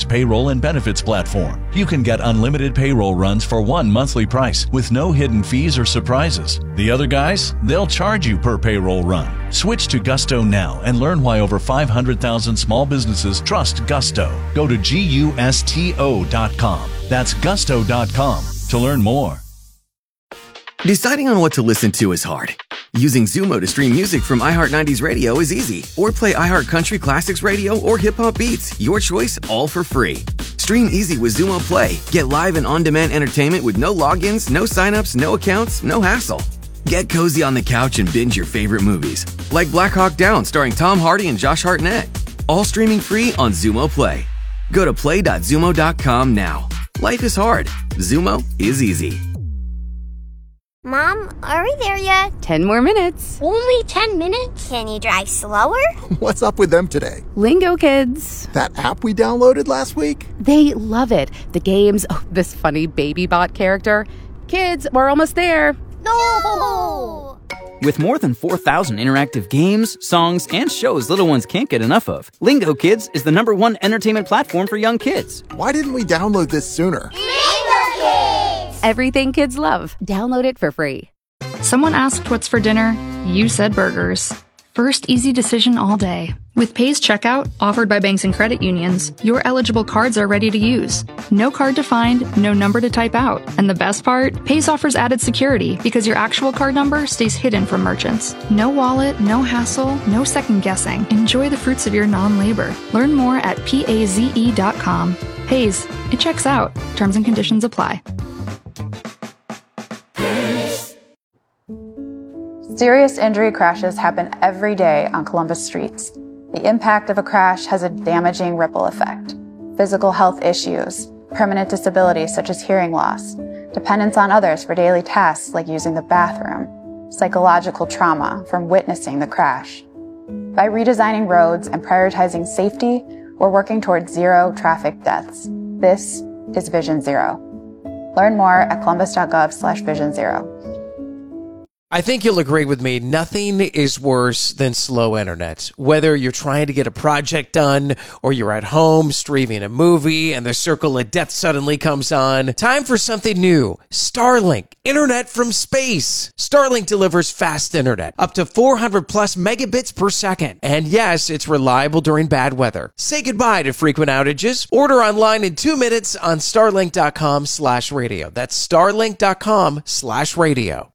best payroll and benefits platform. You can get unlimited payroll runs for one monthly price with no hidden fees or surprises. The other guys, they'll charge you per payroll run. Switch to Gusto now and learn why over 500,000 small businesses trust Gusto. Go to GUSTO.com. That's Gusto.com to learn more. Deciding on what to listen to is hard. Using Zumo to stream music from iHeart 90s Radio is easy. Or play iHeart Country Classics Radio or Hip Hop Beats. Your choice, all for free. Stream easy with Zumo Play. Get live and on-demand entertainment with no logins, no signups, no accounts, no hassle. Get cozy on the couch and binge your favorite movies. Like Black Hawk Down starring Tom Hardy and Josh Hartnett. All streaming free on Zumo Play. Go to play.zumo.com now. Life is hard. Zumo is easy. Mom, are we there yet? 10 more minutes. Only 10 minutes? Can you drive slower? What's up with them today? Lingo Kids. That app we downloaded last week? They love it. The games, this funny baby bot character. Kids, we're almost there. No! With more than 4,000 interactive games, songs, and shows little ones can't get enough of, Lingo Kids is the #1 entertainment platform for young kids. Why didn't we download this sooner? Lingo Kids! Everything kids love. Download it for free. Someone asked what's for dinner. You said burgers. First easy decision all day. With Pays Checkout, offered by banks and credit unions, your eligible cards are ready to use. No card to find, no number to type out. And the best part? Pays offers added security because your actual card number stays hidden from merchants. No wallet, no hassle, no second guessing. Enjoy the fruits of your non-labor. Learn more at PAZE.com. Pays, it checks out. Terms and conditions apply. Serious injury crashes happen every day on Columbus streets. The impact of a crash has a damaging ripple effect. Physical health issues, permanent disabilities such as hearing loss, dependence on others for daily tasks like using the bathroom, psychological trauma from witnessing the crash. By redesigning roads and prioritizing safety, we're working towards zero traffic deaths. This is Vision Zero. Learn more at columbus.gov/Vision Zero. I think you'll agree with me, nothing is worse than slow internet. Whether you're trying to get a project done or you're at home streaming a movie and the circle of death suddenly comes on, time for something new. Starlink, internet from space. Starlink delivers fast internet, up to 400 plus megabits per second. And yes, it's reliable during bad weather. Say goodbye to frequent outages. Order online in 2 minutes on starlink.com/radio. That's starlink.com/radio.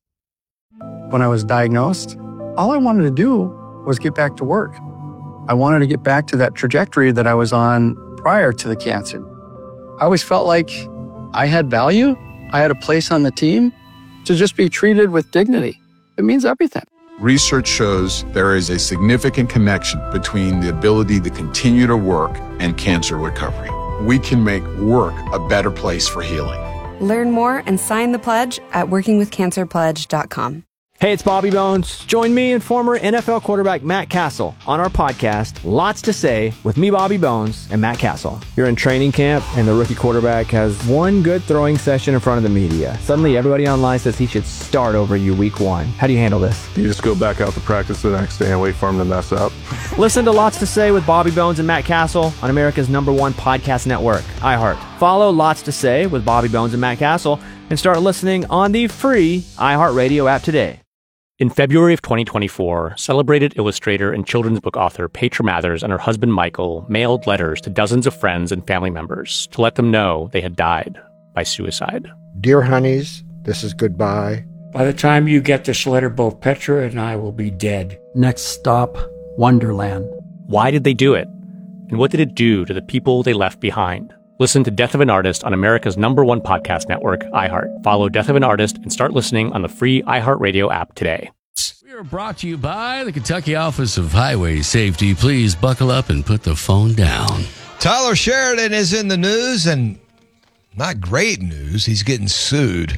When I was diagnosed, all I wanted to do was get back to work. I wanted to get back to that trajectory that I was on prior to the cancer. I always felt like I had value. I had a place on the team to just be treated with dignity. It means everything. Research shows there is a significant connection between the ability to continue to work and cancer recovery. We can make work a better place for healing. Learn more and sign the pledge at workingwithcancerpledge.com. Hey, it's Bobby Bones. Join me and former NFL quarterback Matt Castle on our podcast, Lots to Say, with me, Bobby Bones, and Matt Castle. You're in training camp, and the rookie quarterback has one good throwing session in front of the media. Suddenly, everybody online says he should start over you week one. How do you handle this? You just go back out to practice the next day and wait for him to mess up. Listen to Lots to Say with Bobby Bones and Matt Castle on America's #1 podcast network, iHeart. Follow Lots to Say with Bobby Bones and Matt Castle and start listening on the free iHeartRadio app today. In February of 2024, celebrated illustrator and children's book author Petra Mathers and her husband Michael mailed letters to dozens of friends and family members to let them know they had died by suicide. Dear honeys, this is goodbye. By the time you get this letter, both Petra and I will be dead. Next stop, Wonderland. Why did they do it? And what did it do to the people they left behind? Listen to Death of an Artist on America's #1 podcast network, iHeart. Follow Death of an Artist and start listening on the free iHeartRadio app today. We are brought to you by the Kentucky Office of Highway Safety. Please buckle up and put the phone down. Tyler Sheridan is in the news, and not great news. He's getting sued.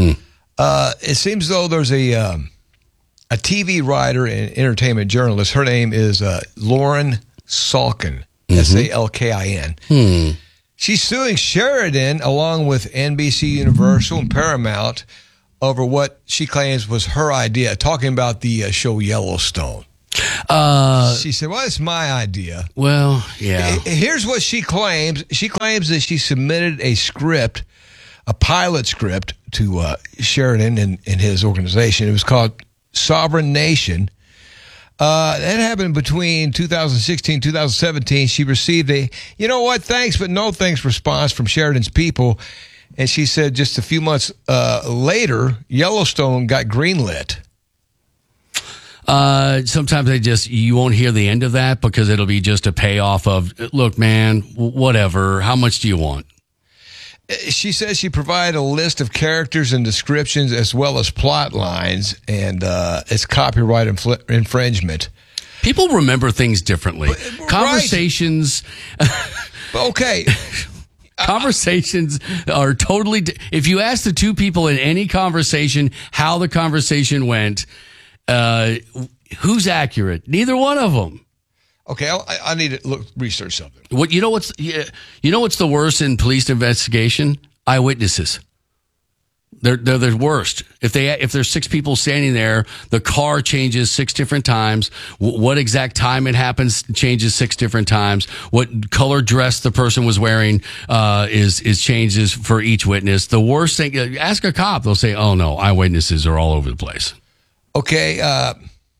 It seems though there's a TV writer and entertainment journalist. Her name is Lauren Salkin, Salkin. She's suing Sheridan along with NBC Universal and Paramount over what she claims was her idea, talking about the show Yellowstone. She said, well, it's my idea. Well, yeah. Here's what she claims. She claims that she submitted a script, a pilot script, to Sheridan and his organization. It was called Sovereign Nation. That happened between 2016 and 2017. She received a, you know what, thanks but no thanks response from Sheridan's people. And she said just a few months later, Yellowstone got greenlit. Sometimes you won't hear the end of that because it'll be just a payoff of, look, man, whatever. How much do you want? She says she provided a list of characters and descriptions as well as plot lines, and it's copyright infringement. People remember things differently. Conversations. Okay. Conversations are totally. If you ask the two people in any conversation how the conversation went, who's accurate? Neither one of them. Okay, I need to research something. What you know? What's the worst in police investigation? Eyewitnesses. They're the worst. If there's 6 people standing there, the car changes 6 different times. What exact time it happens changes 6 different times. What color dress the person was wearing is changes for each witness. The worst thing, ask a cop, they'll say, "Oh no, eyewitnesses are all over the place." Okay,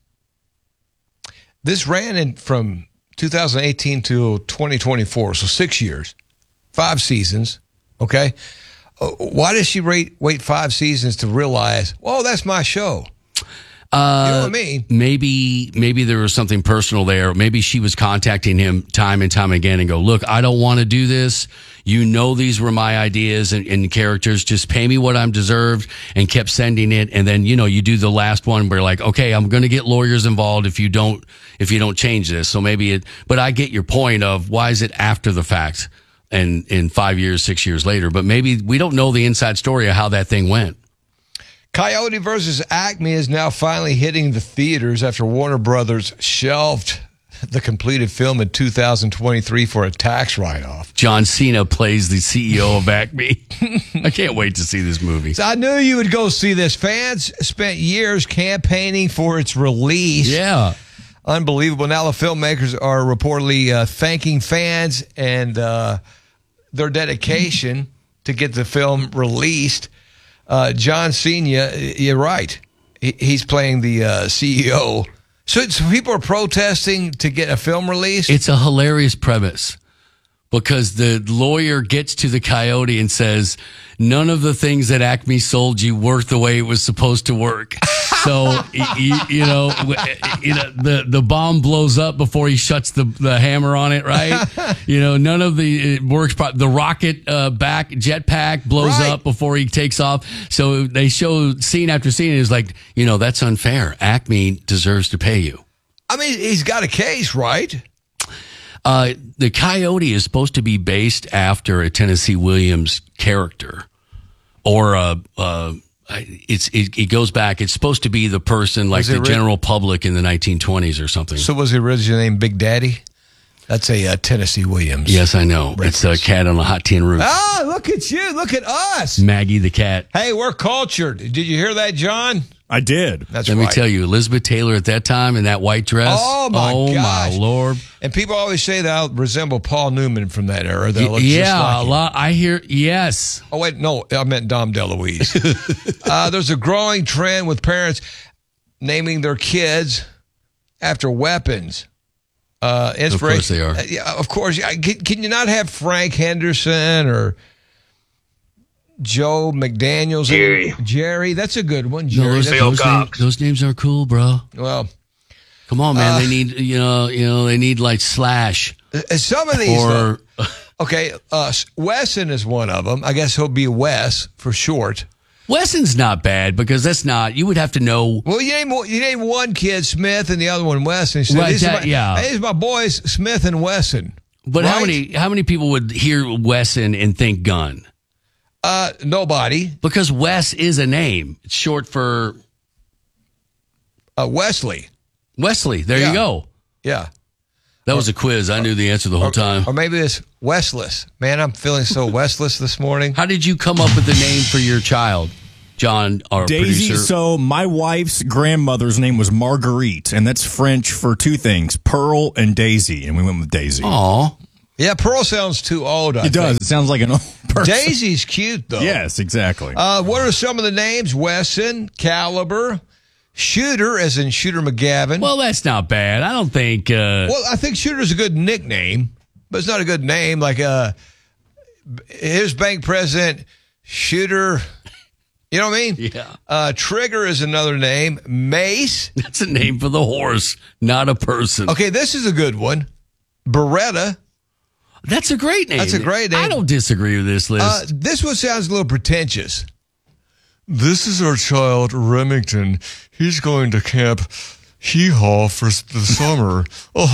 this ran from 2018 to 2024, so 6 years, 5 seasons. Okay. Why does she wait 5 seasons to realize, oh, that's my show? You know what I mean? Maybe there was something personal there. Maybe she was contacting him time and time again and go, look, I don't want to do this. You know, these were my ideas and characters. Just pay me what I'm deserved, and kept sending it. And then, you do the last one where like, okay, I'm going to get lawyers involved if you don't change this. So but I get your point of why is it after the fact and in 5 years, 6 years later, but maybe we don't know the inside story of how that thing went. Coyote versus Acme is now finally hitting the theaters after Warner Brothers shelved the completed film in 2023 for a tax write-off. John Cena plays the CEO of Acme. I can't wait to see this movie. So I knew you would go see this. Fans spent years campaigning for its release. Yeah. Unbelievable. Now the filmmakers are reportedly thanking fans and their dedication to get the film released. John Cena, you're right. He's playing the CEO. So people are protesting to get a film released? It's a hilarious premise because the lawyer gets to the Coyote and says, none of the things that Acme sold you worked the way it was supposed to work. So, the bomb blows up before he shuts the hammer on it, right? None of it works. The rocket jetpack blows up before he takes off. So they show scene after scene. It's like, that's unfair. Acme deserves to pay you. I mean, he's got a case, right? The Coyote is supposed to be based after a Tennessee Williams character, or it goes back. It's supposed to be the person like the general public in the 1920s or something. So was he originally named Big Daddy? That's a Tennessee Williams. Yes, I know. Reference. It's a cat on a hot tin roof. Ah, look at you. Look at us. Maggie the cat. Hey, we're cultured. Did you hear that, John? I did. That's Let me tell you, Elizabeth Taylor at that time in that white dress. Oh, my gosh. My Lord. And people always say that I resemble Paul Newman from that era. That looks just like a lot. I hear, yes. Oh, wait, no, I meant Dom DeLuise. There's a growing trend with parents naming their kids after weapons. Inspiration. Of course they are. Yeah, of course. Can you not have Frank Henderson or Joe McDaniels? Jerry, that's a good one. Jerry, those names are cool, bro. Well, come on, man. They need, they need like Slash. Some of these. Okay, Wesson is one of them. I guess he'll be Wes for short. Wesson's not bad because that's not. You would have to know. Well, you name one kid Smith and the other one Wesson. So right, these are my boys Smith and Wesson. But right? how many people would hear Wesson and think gun? Nobody. Because Wes is a name. It's short for Wesley. Wesley. There you go. Yeah. That was a quiz. I knew the answer the whole time. Or maybe it's Westless. Man, I'm feeling so Westless this morning. How did you come up with the name for your child? John, our Daisy. producer. So my wife's grandmother's name was Marguerite, and that's French for two things: Pearl and Daisy. And we went with Daisy. Aw. Yeah, Pearl sounds too old, I It does. think. It sounds like an old person. Daisy's cute, though. Yes, exactly. What are some of the names? Wesson, Caliber, Shooter, as in Shooter McGavin. Well, that's not bad. I don't think. Well, I think Shooter's a good nickname, but it's not a good name. Like, his bank president, Shooter. You know what I mean? Yeah. Trigger is another name. Mace. That's a name for the horse, not a person. Okay, this is a good one. Beretta. That's a great name. That's a great name. I don't disagree with this list. This one sounds a little pretentious. This is our child, Remington. He's going to Camp Hee-Haw for the summer.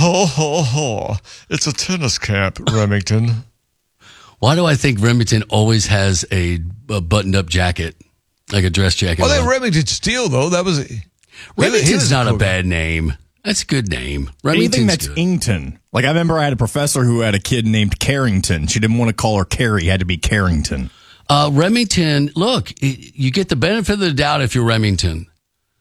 It's a tennis camp, Remington. Why do I think Remington always has a buttoned-up jacket, like a dress jacket? Well, on? that Remington Steel, though, that was... Remington's not a bad name. That's a good name. Anything Remington's that's good. Ington. Like, I remember I had a professor who had a kid named Carrington. She didn't want to call her Carrie. It had to be Carrington. Remington, look, you get the benefit of the doubt if you're Remington.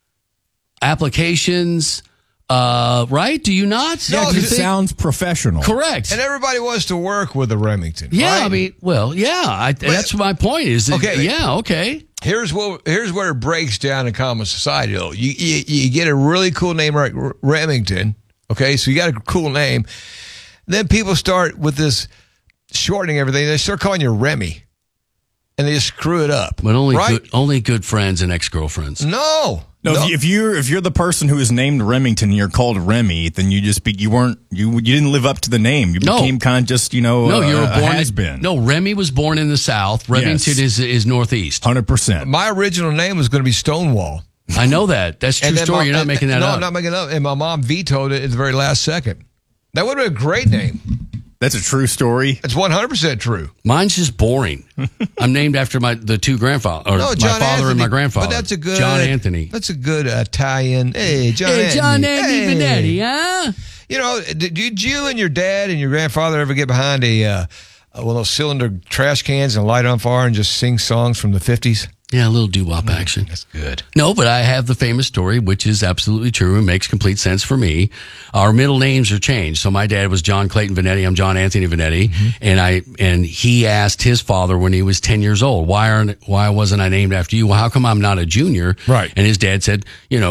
Applications, right? Do you not? Yeah, No, 'cause you it think- sounds professional. Correct. And everybody wants to work with a Remington. Yeah, right? I mean, well, yeah, that's my point. Is that, Okay. Yeah, okay. Here's where it breaks down in common society, though. You get a really cool name like Remington, okay? So you got a cool name. Then people start with this shortening everything. They start calling you Remy, and they just screw it up. But right? only good friends and ex-girlfriends. No. If you're the person who is named Remington and you're called Remy, then you didn't live up to the name. You became kind of just, No, you were a born has-been. No, Remy was born in the South. Remington is northeast. 100%. My original name was going to be Stonewall. I know that. That's true And then story. You're not making that no, up. I'm not making it up. And my mom vetoed it at the very last second. That would have been a great name. That's a true story. It's 100% true. Mine's just boring. I'm named after the two grandfathers, or No, my John father Anthony, and my grandfather. But that's a good John Anthony. That's a good Italian. Hey, John Hey, Anthony. John Anthony Hey. Benetti, huh? You know, did you and your dad and your grandfather ever get behind one of those cylinder trash cans and light it on fire and just sing songs from the 50s? Yeah, a little doo-wop action. That's good. No, but I have the famous story, which is absolutely true and makes complete sense for me. Our middle names are changed. So my dad was John Clayton Vanetti. I'm John Anthony Vanetti. Mm-hmm. And he asked his father when he was 10 years old, why wasn't I named after you? Well, how come I'm not a junior? Right. And his dad said,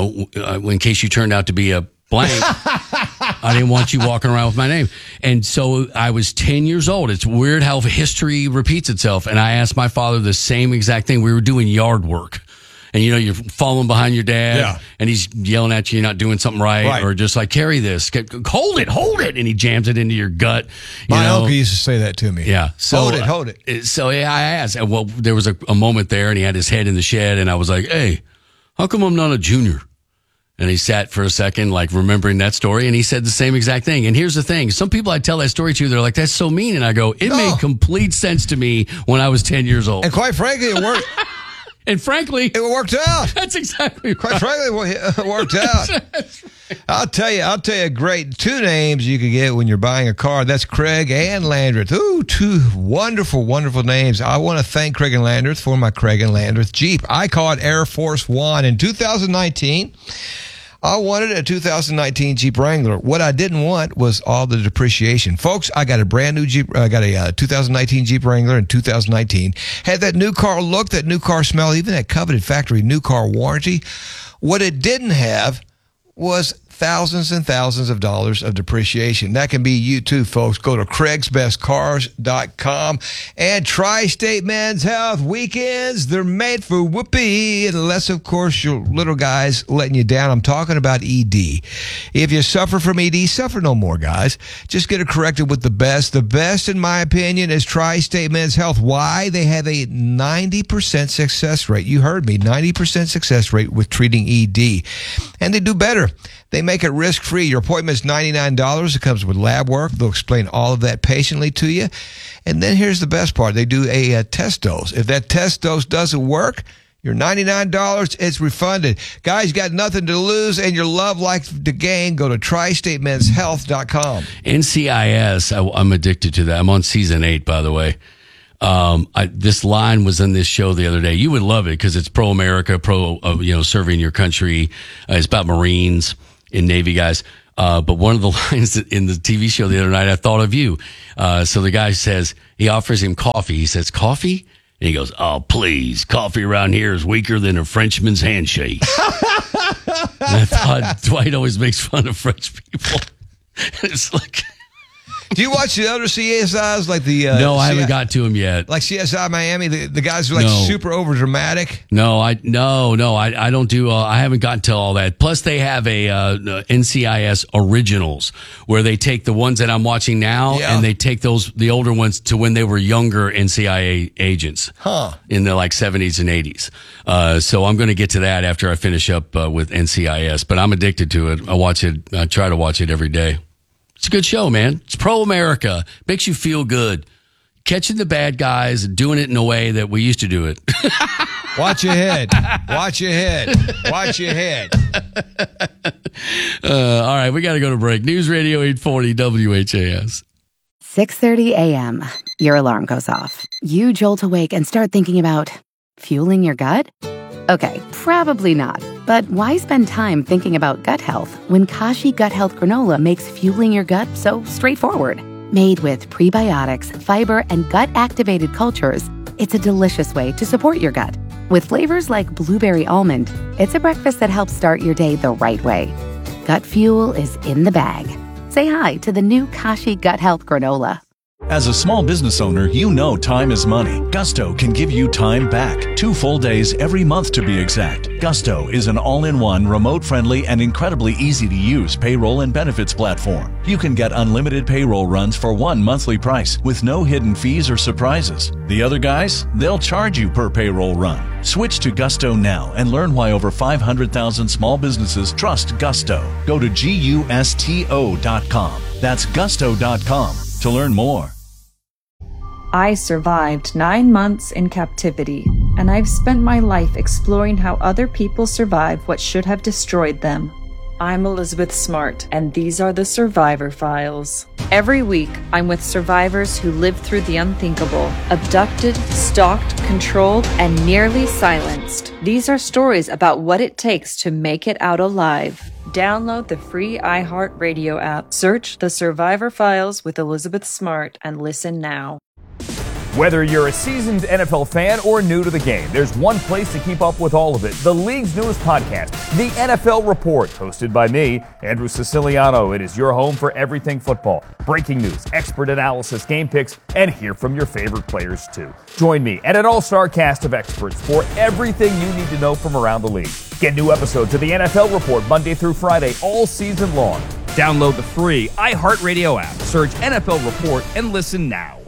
in case you turned out to be a blank, I didn't want you walking around with my name. And so I was 10 years old. It's weird how history repeats itself. And I asked my father the same exact thing. We were doing yard work. And, you're following behind your dad, and he's yelling at you, you're not doing something right. Or just like, carry this. Hold it. And he jams it into your gut. My uncle used to say that to me. Yeah. So, hold it. So I asked. Well, there was a moment there, and he had his head in the shed, and I was like, hey, how come I'm not a junior? And he sat for a second, like remembering that story, and he said the same exact thing. And here's the thing. Some people I tell that story to, they're like, that's so mean. And I go, it made complete sense to me when I was 10 years old. And quite frankly, it worked. And frankly, it worked out. That's exactly right. Quite frankly, it worked out. I'll tell you great two names you can get when you're buying a car. That's Craig and Landreth. Ooh, two wonderful, wonderful names. I want to thank Craig and Landreth for my Craig and Landreth Jeep. I caught Air Force One in 2019. I wanted a 2019 Jeep Wrangler. What I didn't want was all the depreciation. Folks, I got a brand new Jeep. I got a 2019 Jeep Wrangler in 2019. Had that new car look, that new car smell, even that coveted factory new car warranty. What it didn't have was thousands and thousands of dollars of depreciation. That can be you too, folks. Go to craigsbestcars.com and Tri-State Men's Health weekends. They're made for whoopee, unless, of course, your little guy's letting you down. I'm talking about ED. If you suffer from ED, suffer no more, guys. Just get it corrected with the best. The best, in my opinion, is Tri-State Men's Health. Why? They have a 90% success rate. You heard me, 90% success rate with treating ED. And they do better. They make it risk-free. Your appointment is $99. It comes with lab work. They'll explain all of that patiently to you. And then here's the best part. They do a test dose. If that test dose doesn't work, your $99, it's refunded. Guys, you got nothing to lose and your love life to gain. Go to tristatemenshealth.com. NCIS, I'm addicted to that. I'm on season 8, by the way. This line was in this show the other day. You would love it because it's pro-America, serving your country. It's about Marines and Navy guys. But one of the lines in the TV show the other night, I thought of you. So the guy says, he offers him coffee. He says, coffee? And he goes, oh, please, coffee around here is weaker than a Frenchman's handshake. And I thought Dwight always makes fun of French people. It's like... Do you watch the other CSIs like the? No, I haven't got to them yet. Like CSI Miami, the guys are like super over dramatic. No, I don't do. I haven't gotten to all that. Plus, they have a NCIS originals where they take the ones that I'm watching now and they take the older ones to when they were younger NCIS agents, in the like 70s and 80s. So I'm going to get to that after I finish up with NCIS. But I'm addicted to it. I watch it. I try to watch it every day. It's a good show, man. It's pro-America. Makes you feel good. Catching the bad guys and doing it in a way that we used to do it. Watch your head. Watch your head. Watch your head. All right, we got to go to break. News Radio 840 WHAS. 6:30 a.m. Your alarm goes off. You jolt awake and start thinking about fueling your gut? Okay, probably not. But why spend time thinking about gut health when Kashi Gut Health Granola makes fueling your gut so straightforward? Made with prebiotics, fiber, and gut-activated cultures, it's a delicious way to support your gut. With flavors like blueberry almond, it's a breakfast that helps start your day the right way. Gut fuel is in the bag. Say hi to the new Kashi Gut Health Granola. As a small business owner, you know time is money. Gusto can give you time back. 2 full days every month to be exact. Gusto is an all-in-one, remote-friendly, and incredibly easy-to-use payroll and benefits platform. You can get unlimited payroll runs for one monthly price with no hidden fees or surprises. The other guys, they'll charge you per payroll run. Switch to Gusto now and learn why over 500,000 small businesses trust Gusto. Go to GUSTO.com. That's Gusto.com to learn more. I survived 9 months in captivity, and I've spent my life exploring how other people survive what should have destroyed them. I'm Elizabeth Smart, and these are the Survivor Files. Every week, I'm with survivors who lived through the unthinkable, abducted, stalked, controlled, and nearly silenced. These are stories about what it takes to make it out alive. Download the free iHeartRadio app, search The Survivor Files with Elizabeth Smart, and listen now. Whether you're a seasoned NFL fan or new to the game, there's one place to keep up with all of it. The league's newest podcast, The NFL Report, hosted by me, Andrew Siciliano. It is your home for everything football. Breaking news, expert analysis, game picks, and hear from your favorite players too. Join me and an all-star cast of experts for everything you need to know from around the league. Get new episodes of The NFL Report Monday through Friday all season long. Download the free iHeartRadio app, search NFL Report, and listen now.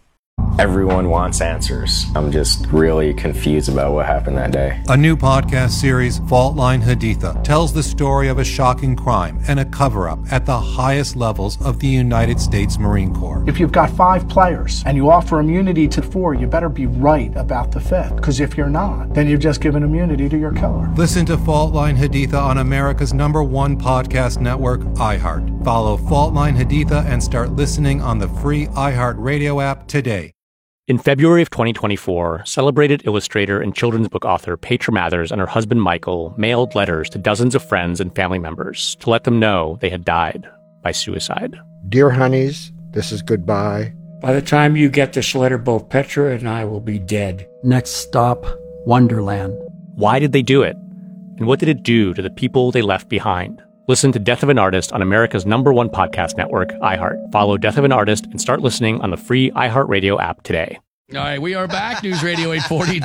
Everyone wants answers. I'm just really confused about what happened that day. A new podcast series, Fault Line Haditha, tells the story of a shocking crime and a cover-up at the highest levels of the United States Marine Corps. If you've got 5 players and you offer immunity to 4, you better be right about the 5th. Because if you're not, then you've just given immunity to your killer. Listen to Fault Line Haditha on America's #1 podcast network, iHeart. Follow Fault Line Haditha and start listening on the free iHeart Radio app today. In February of 2024, celebrated illustrator and children's book author Petra Mathers and her husband Michael mailed letters to dozens of friends and family members to let them know they had died by suicide. Dear honeys, this is goodbye. By the time you get this letter, both Petra and I will be dead. Next stop, Wonderland. Why did they do it? And what did it do to the people they left behind? Listen to Death of an Artist on America's #1 podcast network, iHeart. Follow Death of an Artist and start listening on the free iHeartRadio app today. All right, we are back. News Radio 840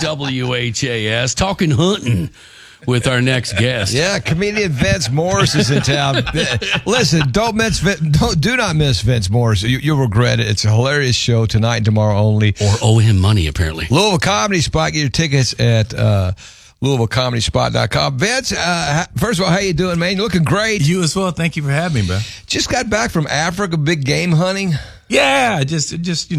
WHAS, talking hunting with our next guest. Yeah, comedian Vince Morris is in town. Listen, do not miss Vince Morris. You'll regret it. It's a hilarious show tonight and tomorrow only. Or owe him money, apparently. Louisville Comedy Spot. Get your tickets at LouisvilleComedySpot.com. Vince, first of all, how you doing, man? You're looking great. You as well. Thank you for having me, bro. Just got back from Africa, big game hunting. Yeah, just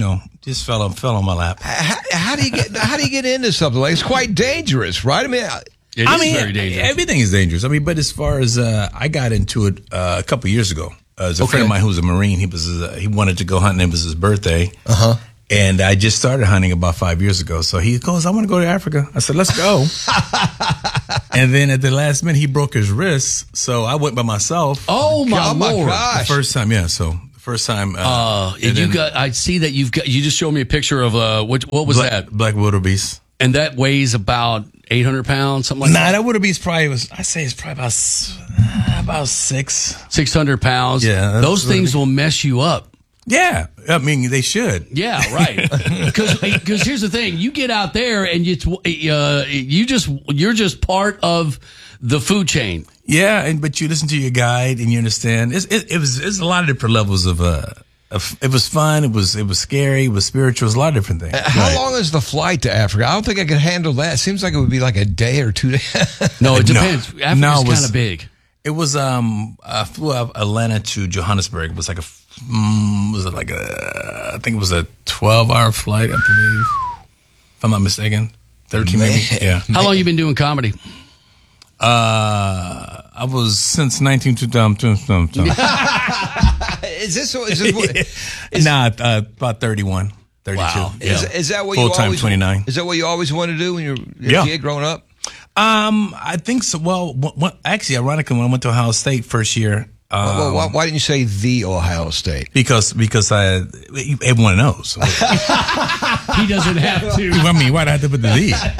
fell on my lap. How do you get into something like it's quite dangerous, right? I mean, very dangerous. Everything is dangerous. I mean, but as far as I got into it a couple years ago, as a friend of mine who was a Marine, he wanted to go hunting. It was his birthday. And I just started hunting about 5 years ago. So he goes, I want to go to Africa. I said, let's go. And then at the last minute, he broke his wrist. So I went by myself. Oh, my Lord. The first time, yeah. So the first time. I see that you just showed me a picture of, what was that? Black wildebeest. And that weighs about 800 pounds, something like that? That wildebeest probably it's probably about 600 pounds. Yeah. Those things will mess you up. Yeah, I mean they should. Yeah, right. Because here's the thing: you get out there and you're just part of the food chain. Yeah, but you listen to your guide and you understand. It's a lot of different levels of. It was fun. It was scary. It was spiritual. It was a lot of different things. How long is the flight to Africa? I don't think I could handle that. It seems like it would be like a day or 2 days. No, it depends. Africa's kind of big. It was I flew out Atlanta to Johannesburg. It was like I think it was a 12-hour flight, I believe, if I'm not mistaken. 13 maybe. Yeah. How long you been doing comedy? I was since 1920. Is this about 31, 32. Wow. Is that what full-time you always 29? Is that what you always wanted to do when you're a kid growing up? I think so. Well, actually, ironically, when I went to Ohio State first year. Why didn't you say the Ohio State? Because everyone knows. He doesn't have to. I mean, why'd I have to put the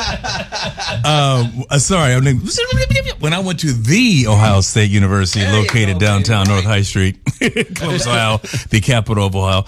sorry. When I went to the Ohio State University, located downtown North High Street, Columbus, Ohio, the capital of Ohio.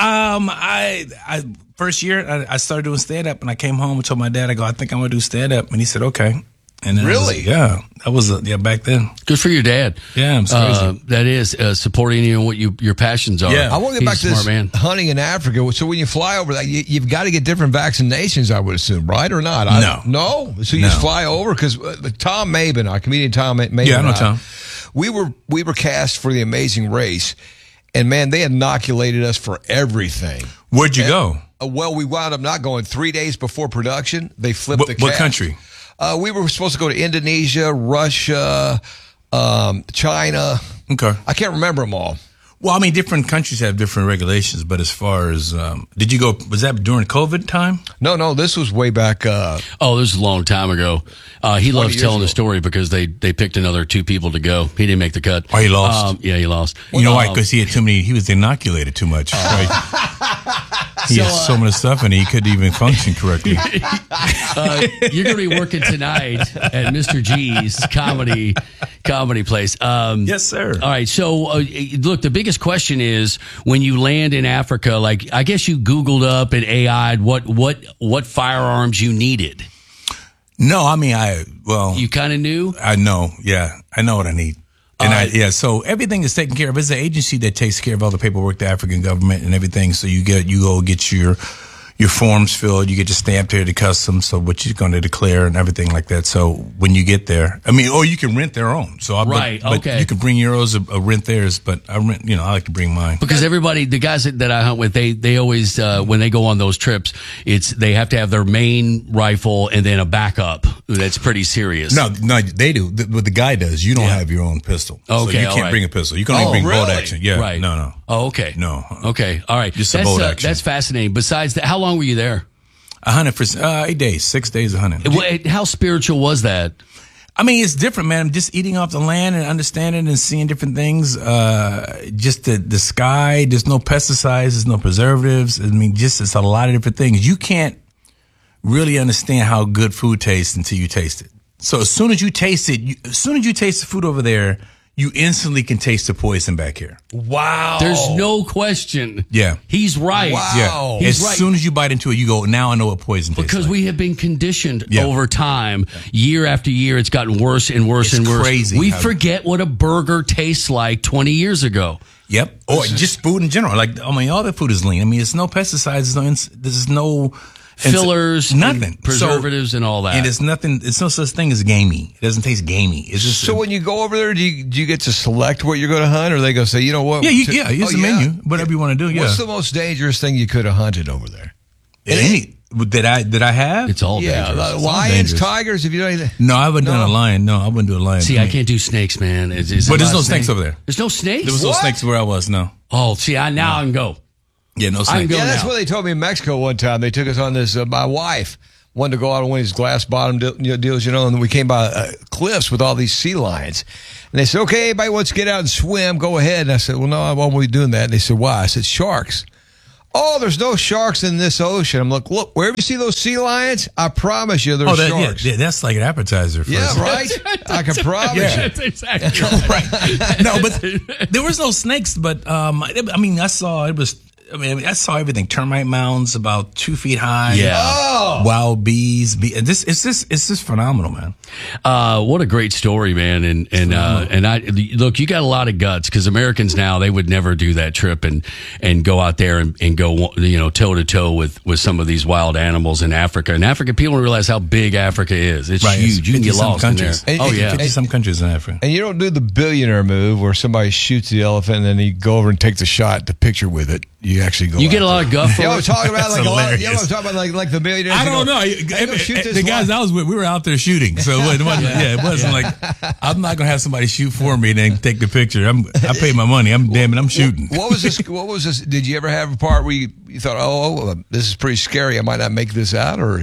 I first year I started doing stand up, and I came home and told my dad, I think I'm gonna do stand up, and he said, okay. And then really? That was back then. Good for your dad. Yeah, I'm crazy. That is supporting you and what your passions are. Yeah, I want to get back to this hunting in Africa. So when you fly over, you've got to get different vaccinations, I would assume, right or not? No. So you just fly over because Tom Maben, our comedian Tom Maben. Yeah, I know Tom. We were cast for The Amazing Race, and man, they inoculated us for everything. Where'd you go? Well, we wound up not going 3 days before production. They flipped the cast. What country? We were supposed to go to Indonesia, Russia, China. Okay. I can't remember them all. Well, I mean, different countries have different regulations, but as far as, did you go, was that during COVID time? No, this was way back. This was a long time ago. He loves telling the story because they picked another 2 people to go. He didn't make the cut. Oh, he lost? Yeah, he lost. You know why? Because he was inoculated too much. Right? He had so much stuff and he couldn't even function correctly. You're going to be working tonight at Mr. G's comedy place. Yes, sir. All right. So, look, the biggest question is when you land in Africa, like, I guess you Googled up and AI'd what firearms you needed. No, I mean, you kind of knew? I know. Yeah. I know what I need. And so everything is taken care of. It's an agency that takes care of all the paperwork, the African government and everything. So you go get your forms filled, you get your stamp here to customs, so what you're going to declare and everything like that. So when you get there, I mean, or you can rent their own. So okay. But you can bring yours or rent theirs, but I like to bring mine. Because the guys that I hunt with, they always, when they go on those trips, they have to have their main rifle and then a backup. That's pretty serious. No, they do. What the guy does, you don't have your own pistol. Okay. So you can't bring a pistol. You can only bring bolt action. Yeah. Right. No. Oh, okay. No. Okay. All right. Just a bolt action. That's fascinating. Besides that, how long were you there? I hunted for 8 days, 6 days of hunting. How spiritual was that? I mean, it's different, man. Just eating off the land and understanding and seeing different things. Just the sky. There's no pesticides. There's no preservatives. I mean, it's a lot of different things. You can't really understand how good food tastes until you taste it. So as soon as you taste it, as soon as you taste the food over there, you instantly can taste the poison back here. Wow. There's no question. Yeah. He's right. Wow. Yeah. As soon as you bite into it, you go, now I know what poison tastes because like. we have been conditioned over time. Year after year, it's gotten worse and worse and worse. Crazy. We forget what a burger tastes like 20 years ago. Yep. Or just food in general. Like, I mean, all the food is lean. I mean, there's no pesticides. There's no fillers, nothing, preservatives, and all that. And it's nothing. It's no such thing as gamey. It doesn't taste gamey. It's just. So when you go over there, do you get to select what you're going to hunt, or they go say, you know what? Yeah. Here's the menu. Whatever you want to do. Yeah. What's the most dangerous thing you could have hunted over there? Did I have? It's all dangerous. Lions, tigers. Have you done anything? No, I haven't done a lion. No, I wouldn't do a lion. See, I can't do snakes, man. But there's no snakes over there. There's no snakes. There was no snakes where I was. No. Oh, see, now I can go. Yeah, no snakes. Yeah, that's what they told me in Mexico one time. They took us on this. My wife wanted to go out on one of these glass bottom deals, and we came by cliffs with all these sea lions. And they said, okay, everybody wants to get out and swim, go ahead. And I said, well, no, I won't be doing that. And they said, why? I said, sharks. Oh, there's no sharks in this ocean. I'm like, look, wherever you see those sea lions, I promise you there's sharks. Yeah, that's like an appetizer for us. Yeah, right? I can promise you. That's exactly right. No, but there was no snakes, but I saw everything. Termite mounds about 2 feet high. Yeah. Wild bees. It's just phenomenal, man. What a great story, man. And I look, you got a lot of guts, because Americans now, they would never do that trip and go out there and go, toe to toe with some of these wild animals in Africa. In Africa, people don't realize how big Africa is. It's huge. You can get lost countries. in there. 50-some countries in Africa. And you don't do the billionaire move where somebody shoots the elephant and then you go over and take the shot, the picture with it. You actually go. You get a lot of guff for it. I'm talking about like the billionaires. I don't know. The guys I was with, we were out there shooting, so it wasn't like I'm not gonna have somebody shoot for me and then take the picture. I paid my money. I'm shooting. What was this? Did you ever have a part where you thought, this is pretty scary, I might not make this out? Or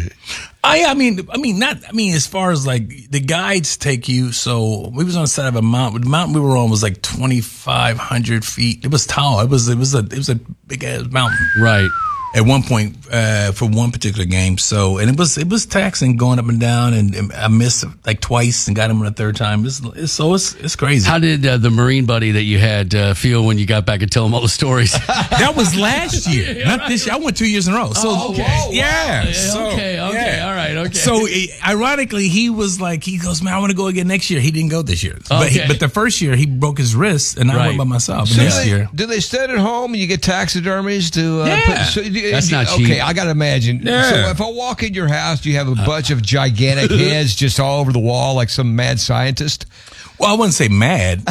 as far as like the guides take you, so we was on the side of a mountain. The mountain we were on was like 2,500 feet. It was tall. It was a big ass mountain. Right. At one point, for one particular game. So, and it was taxing going up and down, and I missed like twice and got him on the third time. It's crazy. How did the Marine buddy that you had feel when you got back and tell him all the stories? That was last year, not this year. I went 2 years in a row. So, okay. Yeah. Okay. All right. Okay. So, ironically, he goes, man, I want to go again next year. He didn't go this year. But the first year, he broke his wrist, and I went by myself. So next year. Do they stay at home and you get taxidermies to put... That's not cheap. Okay, I got to imagine. Yeah. So if I walk in your house, do you have a bunch of gigantic heads just all over the wall like some mad scientist? Well, I wouldn't say mad.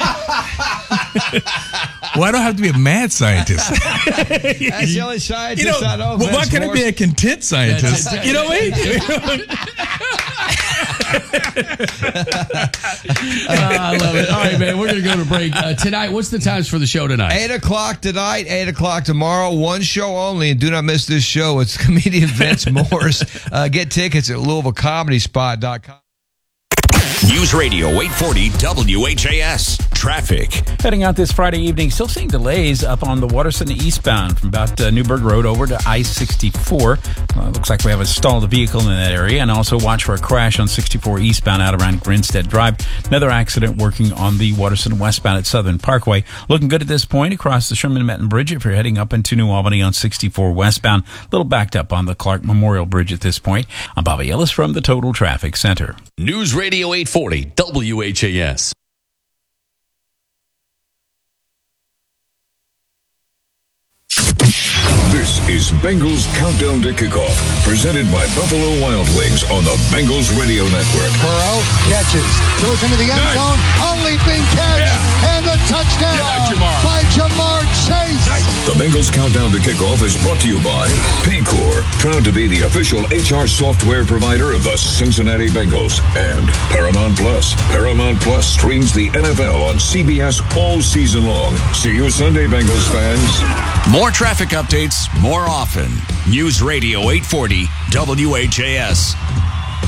Well, I don't have to be a mad scientist. That's the only scientist I know. Well, why can't I be a content scientist? You know what I mean? I love it. All right, man, we're going to go to break. Tonight, what's the times for the show tonight? 8 o'clock tonight, 8 o'clock tomorrow. One show only, and do not miss this show. It's comedian Vince Morris. Get tickets at LouisvilleComedySpot.com. News Radio 840 WHAS. Traffic. Heading out this Friday evening, still seeing delays up on the Waterson eastbound from about Newburgh Road over to I-64. Looks like we have a stalled vehicle in that area, and also watch for a crash on 64 eastbound out around Grinstead Drive. Another accident working on the Waterson westbound at Southern Parkway. Looking good at this point across the Sherman-Metten Bridge if you're heading up into New Albany on 64 westbound. A little backed up on the Clark Memorial Bridge at this point. I'm Bobby Ellis from the Total Traffic Center. News Radio 840 WHAS. This is Bengals Countdown to Kickoff, presented by Buffalo Wild Wings on the Bengals Radio Network. Burrow catches, goes into the end zone, only being catch, and the touchdown by Jamar Chase. The Bengals Countdown to Kickoff is brought to you by Paycor, proud to be the official HR software provider of the Cincinnati Bengals, and Paramount Plus. Paramount Plus streams the NFL on CBS all season long. See you Sunday, Bengals fans. More traffic updates more often. News Radio 840 WHAS.